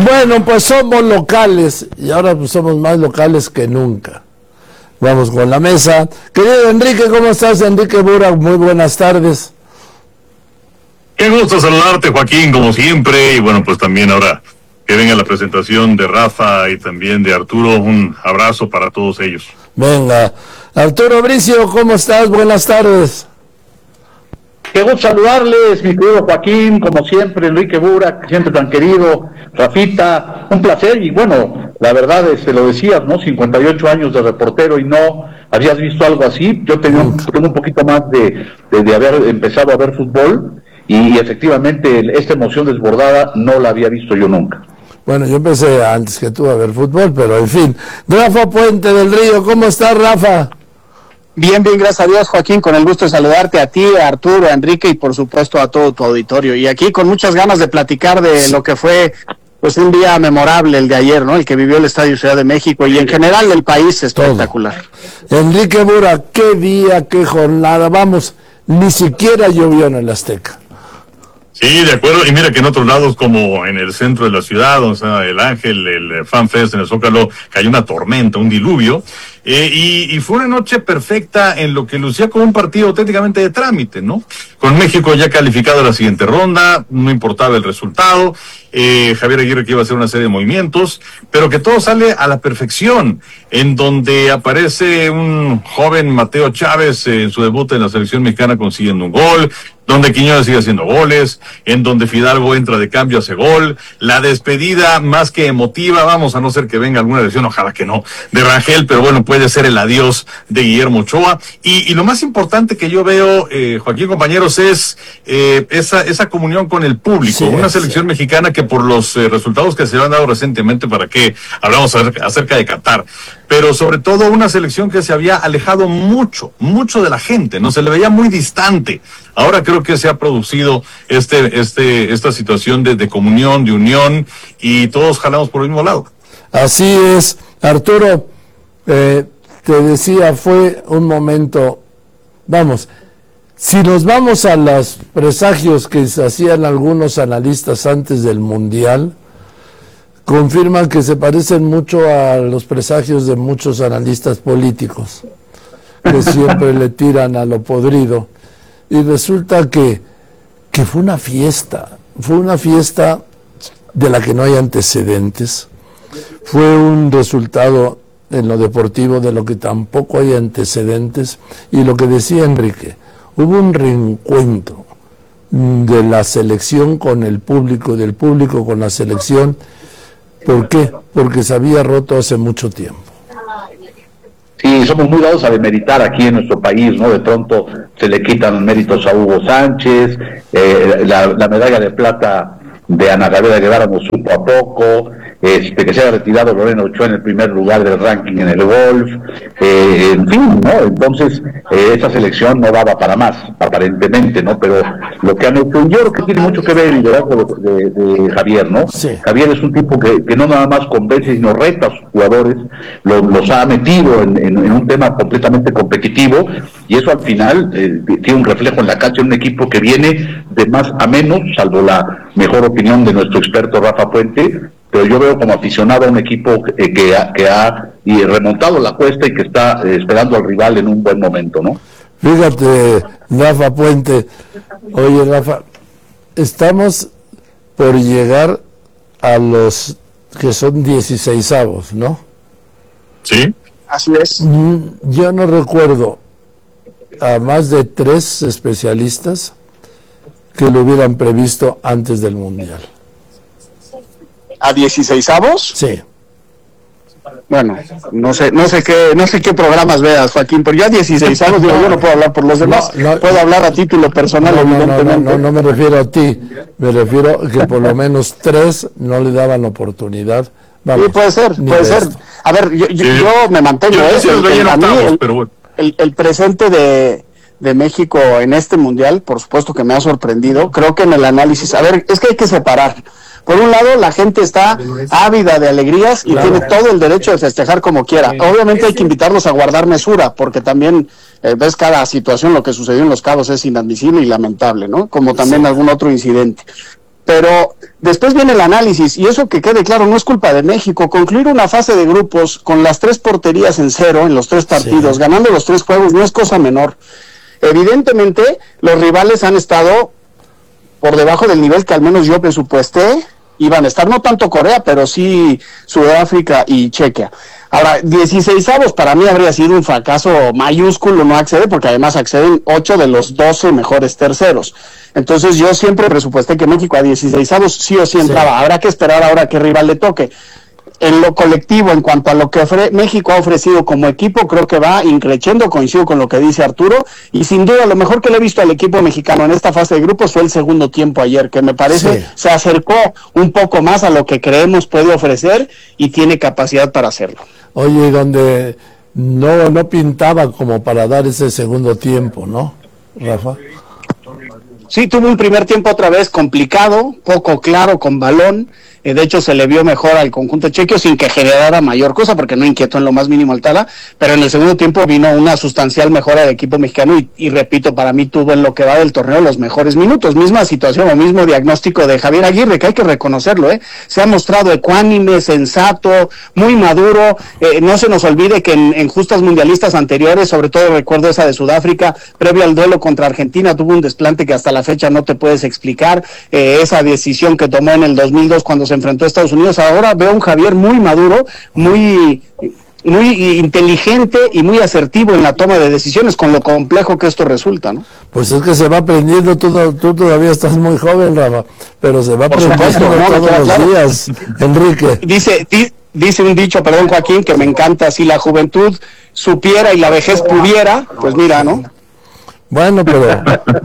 Bueno, pues somos locales y ahora pues somos más locales que nunca. Vamos con la mesa. Querido Enrique, ¿cómo estás? Enrique Burak, muy buenas tardes. Qué gusto saludarte, Joaquín, como siempre. Y bueno, pues también ahora que venga la presentación de Rafa y también de Arturo, un abrazo para todos ellos. Venga. Arturo Bricio, ¿cómo estás? Buenas tardes. Qué gusto saludarles, mi querido Joaquín, como siempre, Enrique Burak, siempre tan querido, Rafita, un placer, y bueno, la verdad, lo decías, ¿no? 58 años de reportero y no habías visto algo así. Yo tengo un poquito más de haber empezado a ver fútbol, y efectivamente esta emoción desbordada no la había visto yo nunca. Bueno, yo empecé antes que tú a ver fútbol, pero en fin. Rafa Puente del Río, ¿cómo estás, Rafa? Bien, gracias a Dios, Joaquín, con el gusto de saludarte a ti, a Arturo, a Enrique y por supuesto a todo tu auditorio. Y aquí con muchas ganas de platicar de lo que fue pues un día memorable el de ayer, ¿no? El que vivió el Estadio Ciudad de México y en general el país espectacular. Todo. Enrique Burak, qué día, qué jornada, vamos, ni siquiera llovió en el Azteca. Sí, de acuerdo, y mira que en otros lados como en el centro de la ciudad, o sea, el Ángel, el Fan Fest en el Zócalo, cayó una tormenta, un diluvio, y fue una noche perfecta en lo que lucía como un partido auténticamente de trámite, ¿no? Con México ya calificado a la siguiente ronda, no importaba el resultado, Javier Aguirre que iba a hacer una serie de movimientos, pero que todo sale a la perfección, en donde aparece un joven Mateo Chávez en su debut en la selección mexicana consiguiendo un gol, donde Quiñones sigue haciendo goles, en donde Fidalgo entra de cambio, hace gol, la despedida más que emotiva, vamos, a no ser que venga alguna lesión, ojalá que no, de Rangel, pero bueno, puede ser el adiós de Guillermo Ochoa, y lo más importante que yo veo, Joaquín, compañeros, es esa comunión con el público, una selección mexicana que por los resultados que se han dado recientemente, para que hablamos acerca de Qatar, pero sobre todo una selección que se había alejado mucho de la gente, no se le veía muy distante. Ahora creo que se ha producido esta situación de comunión, de unión, y todos jalamos por el mismo lado. Así es, Arturo, te decía, fue un momento, vamos, si nos vamos a los presagios que se hacían algunos analistas antes del Mundial, confirman que se parecen mucho a los presagios de muchos analistas políticos, que siempre le tiran a lo podrido. Y resulta que fue una fiesta de la que no hay antecedentes, fue un resultado en lo deportivo de lo que tampoco hay antecedentes, y lo que decía Enrique, hubo un reencuentro de la selección con el público, del público con la selección. ¿Por qué? Porque se había roto hace mucho tiempo. Sí, somos muy dados a demeritar aquí en nuestro país, ¿no? De pronto se le quitan los méritos a Hugo Sánchez, la medalla de plata de Ana Gabriela Guevara nos supo a poco, que se haya retirado Lorena Ochoa en el primer lugar del ranking en el golf, en fin, ¿no? Entonces, esa selección no daba para más, aparentemente, ¿no? Pero lo que han hecho, yo creo que tiene mucho que ver el liderazgo de Javier, ¿no? Sí. Javier es un tipo que no nada más convence, sino reta a sus jugadores, los ha metido en un tema completamente competitivo, y eso al final tiene un reflejo en la cancha, en un equipo que viene de más a menos, salvo la mejor opinión de nuestro experto Rafa Puente, pero yo veo como aficionado a un equipo que ha remontado la cuesta y que está esperando al rival en un buen momento, ¿no? Fíjate, Rafa Puente, oye Rafa, estamos por llegar a los que son 16avos, ¿no? Sí. Así es. Yo no recuerdo a más de 3 especialistas que lo hubieran previsto antes del Mundial. ¿A 16avos? Sí. Bueno, no sé qué programas veas, Joaquín, pero ya 16avos, digo, yo no puedo hablar por los demás, puedo hablar a título personal, evidentemente. No me refiero a ti, me refiero a que por lo menos 3 no le daban oportunidad. Vamos, sí, puede ser. A ver, yo me mantengo, el presente de México en este mundial, por supuesto que me ha sorprendido. Creo que en el análisis, a ver, es que hay que separar. Por un lado, la gente está ávida de alegrías y tiene todo el derecho de festejar como quiera. Obviamente hay que invitarlos a guardar mesura, porque también ves cada situación, lo que sucedió en Los Cabos es inadmisible y lamentable, ¿no? Como también algún otro incidente. Pero después viene el análisis, y eso que quede claro, no es culpa de México. Concluir una fase de grupos con las 3 porterías en 0 en los 3 partidos, ganando los 3 juegos, no es cosa menor. Evidentemente, los rivales han estado por debajo del nivel que al menos yo presupuesté iban a estar, no tanto Corea, pero sí Sudáfrica y Chequia. Ahora, 16avos para mí habría sido un fracaso mayúsculo no acceder, porque además acceden 8 de los 12 mejores terceros. Entonces yo siempre presupuesté que México a 16avos sí o sí entraba. Habrá que esperar ahora qué rival le toque. En lo colectivo, en cuanto a lo que México ha ofrecido como equipo, creo que va increciendo, coincido con lo que dice Arturo, y sin duda lo mejor que le he visto al equipo mexicano en esta fase de grupos fue el segundo tiempo ayer, que me parece se acercó un poco más a lo que creemos puede ofrecer y tiene capacidad para hacerlo. Oye, donde no pintaba como para dar ese segundo tiempo, ¿no, Rafa? Sí, tuvo un primer tiempo otra vez complicado, poco claro, con balón. De hecho, se le vio mejor al conjunto chequio sin que generara mayor cosa, porque no inquietó en lo más mínimo al Tala, pero en el segundo tiempo vino una sustancial mejora del equipo mexicano y repito, para mí tuvo en lo que va del torneo los mejores minutos. Misma situación o mismo diagnóstico de Javier Aguirre, que hay que reconocerlo, se ha mostrado ecuánime, sensato, muy maduro. No se nos olvide que en justas mundialistas anteriores, sobre todo recuerdo esa de Sudáfrica, previo al duelo contra Argentina, tuvo un desplante que hasta la fecha no te puedes explicar. Esa decisión que tomó en el 2002 cuando se enfrentó a Estados Unidos. Ahora veo a un Javier muy maduro, muy inteligente y muy asertivo en la toma de decisiones, con lo complejo que esto resulta, ¿no? Pues es que se va aprendiendo, tú todavía estás muy joven, Rafa, pero se va aprendiendo todos los días, Enrique. Dice un dicho, perdón Joaquín, que me encanta: si la juventud supiera y la vejez pudiera, pues mira, ¿no? Bueno, pero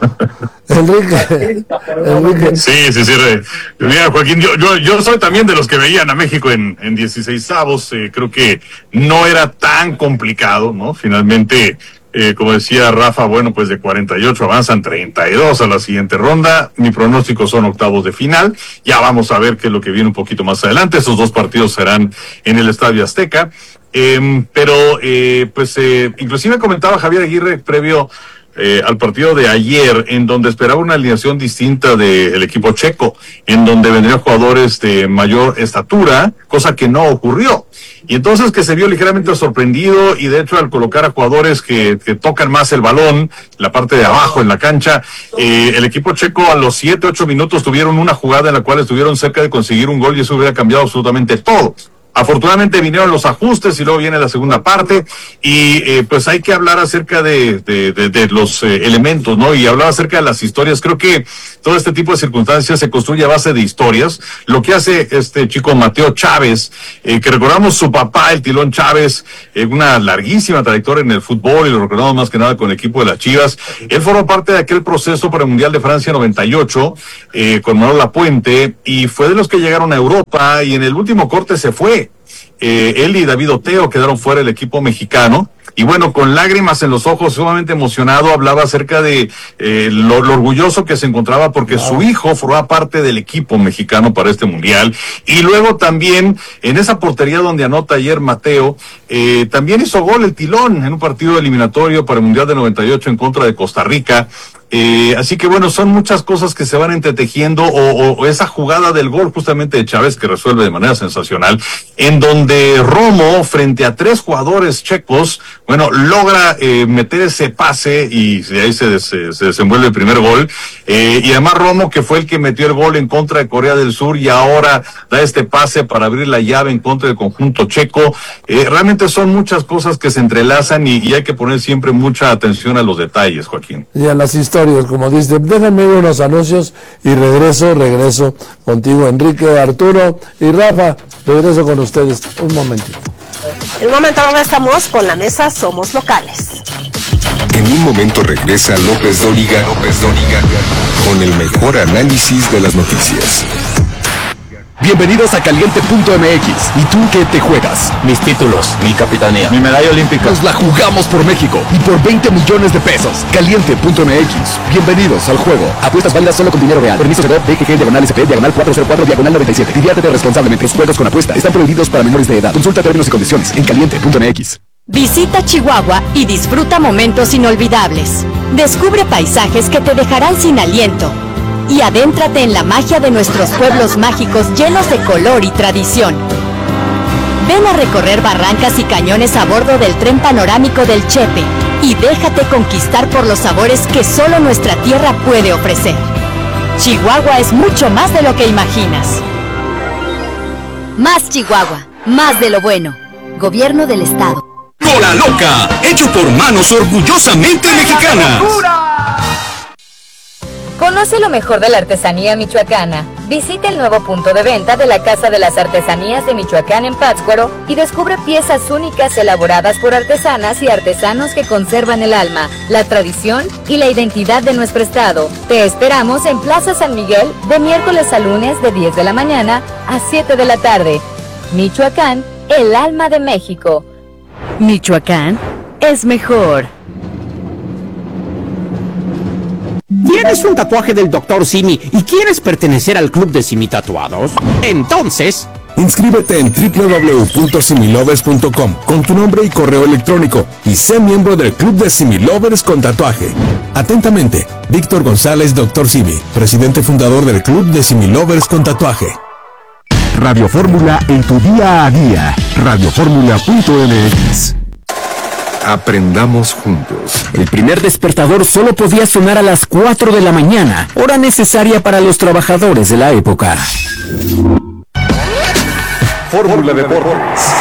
Enrique. Sí. Mira, Joaquín, yo soy también de los que veían a México en 16avos. Creo que no era tan complicado, ¿no? Finalmente, como decía Rafa, bueno, pues de 48 avanzan 32 a la siguiente ronda. Mi pronóstico son octavos de final. Ya vamos a ver qué es lo que viene un poquito más adelante. Esos 2 partidos serán en el Estadio Azteca. Inclusive comentaba Javier Aguirre previo al partido de ayer, en donde esperaba una alineación distinta del equipo checo, en donde vendrían jugadores de mayor estatura, cosa que no ocurrió. Y entonces que se vio ligeramente sorprendido, y de hecho al colocar a jugadores que tocan más el balón, la parte de abajo en la cancha, el equipo checo a los 7-8 minutos tuvieron una jugada en la cual estuvieron cerca de conseguir un gol, y eso hubiera cambiado absolutamente todo. Afortunadamente vinieron los ajustes y luego viene la segunda parte, y pues hay que hablar acerca de los elementos, ¿no? Y hablar acerca de las historias. Creo que todo este tipo de circunstancias se construye a base de historias. Lo que hace este chico Mateo Chávez, que recordamos su papá, el Tilón Chávez, una larguísima trayectoria en el fútbol, y lo recordamos más que nada con el equipo de las Chivas. Él formó parte de aquel proceso para el Mundial de Francia 98, con Manuel Lapuente, y fue de los que llegaron a Europa, y en el último corte se fue. Él y David Oteo quedaron fuera del equipo mexicano, y bueno, con lágrimas en los ojos, sumamente emocionado, hablaba acerca de lo orgulloso que se encontraba porque su hijo formaba parte del equipo mexicano para este mundial. Y luego también en esa portería donde anota ayer Mateo, también hizo gol el Tilón en un partido eliminatorio para el Mundial de 98 en contra de Costa Rica. Así que bueno, son muchas cosas que se van entretejiendo, o esa jugada del gol justamente de Chávez, que resuelve de manera sensacional, en donde Romo, frente a 3 jugadores checos, bueno, logra meter ese pase, y de ahí se desenvuelve el primer gol, y además Romo, que fue el que metió el gol en contra de Corea del Sur, y ahora da este pase para abrir la llave en contra del conjunto checo. Realmente son muchas cosas que se entrelazan, y hay que poner siempre mucha atención a los detalles, Joaquín. Y a las historias, como dice. Déjenme unos anuncios y regreso contigo, Enrique, Arturo y Rafa. Regreso con ustedes un momentito. En un momento ahora estamos con la mesa Somos Locales. En un momento regresa López Dóriga con el mejor análisis de las noticias. Bienvenidos a Caliente.mx. ¿Y tú qué te juegas? Mis títulos, mi capitanía, mi medalla olímpica. Nos la jugamos por México y por 20 millones de pesos. Caliente.mx. Bienvenidos al juego. Apuestas válidas solo con dinero real. Permiso de DGG/SP /404/97. Diviértete responsablemente. Los juegos con apuesta están prohibidos para menores de edad. Consulta términos y condiciones en Caliente.mx. Visita Chihuahua y disfruta momentos inolvidables. Descubre paisajes que te dejarán sin aliento. y adéntrate en la magia de nuestros pueblos mágicos llenos de color y tradición. Ven a recorrer barrancas y cañones a bordo del tren panorámico del Chepe y déjate conquistar por los sabores que solo nuestra tierra puede ofrecer. Chihuahua es mucho más de lo que imaginas. Más Chihuahua, más de lo bueno. Gobierno del Estado. Cola Loca, hecho por manos orgullosamente mexicanas. Conoce lo mejor de la artesanía michoacana. Visita el nuevo punto de venta de la Casa de las Artesanías de Michoacán en Pátzcuaro y descubre piezas únicas elaboradas por artesanas y artesanos que conservan el alma, la tradición y la identidad de nuestro estado. Te esperamos en Plaza San Miguel de miércoles a lunes de 10 de la mañana a 7 de la tarde. Michoacán, el alma de México. Michoacán es mejor. ¿Tienes un tatuaje del Dr. Simi y quieres pertenecer al club de Simi Tatuados? Entonces, inscríbete en www.similovers.com con tu nombre y correo electrónico y sé miembro del club de Similovers con tatuaje. Atentamente, Víctor González, Dr. Simi, presidente fundador del club de Similovers con tatuaje. Radio Fórmula en tu día a día. Radioformula.mx. Aprendamos juntos. El primer despertador solo podía sonar a las 4 de la mañana, hora necesaria para los trabajadores de la época. Fórmula Deportes.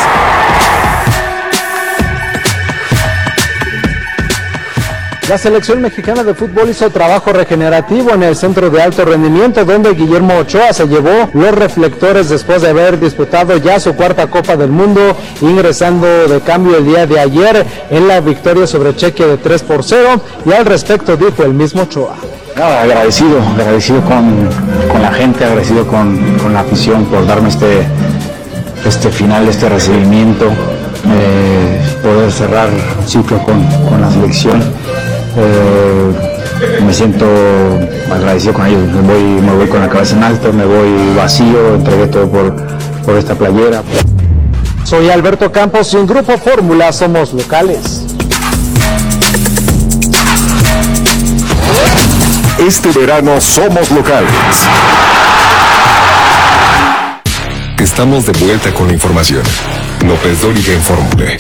La selección mexicana de fútbol hizo trabajo regenerativo en el centro de alto rendimiento, donde Guillermo Ochoa se llevó los reflectores después de haber disputado ya su cuarta Copa del Mundo, ingresando de cambio el día de ayer en la victoria sobre Chequia de 3-0, y al respecto dijo el mismo Ochoa. Agradecido con la gente, agradecido con la afición por darme este final, este recibimiento, poder cerrar un ciclo con la selección. Me siento agradecido con ellos, me voy con la cabeza en alto, me voy vacío, entregué todo por esta playera. Soy Alberto Campos y en Grupo Fórmula somos locales. Este verano somos locales. Estamos de vuelta con la información. López Dóriga en Fórmula.